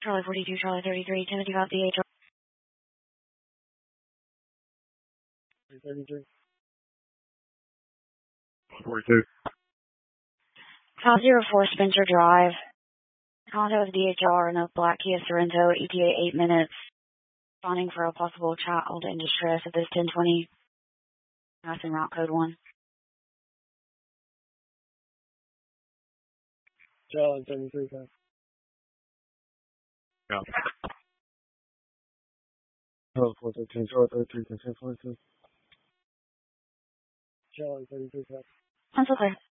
Charlie 42, Charlie 33, Timothy got the HR. 33. 42. 504 Spencer Drive. Contact with DHR in a black Kia Sorento, ETA 8 minutes. Responding for a possible child in distress at this 1020. That's in route code 1. Charlie 33. Yeah. Charlie 413, Charlie 33, 1042. Charlie 33. I'm so clear.